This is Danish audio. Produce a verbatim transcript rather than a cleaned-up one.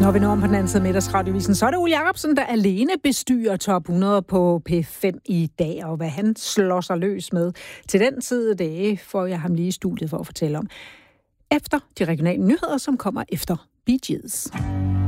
Når vi når om på den anden side af middagsradiovisen, så er det Ole Jacobsen, der alene bestyrer top hundrede på P fem i dag, og hvad han slår sig løs med til den tid, det får jeg ham lige i studiet for at fortælle om. Efter de regionale nyheder, som kommer efter Bee Gees.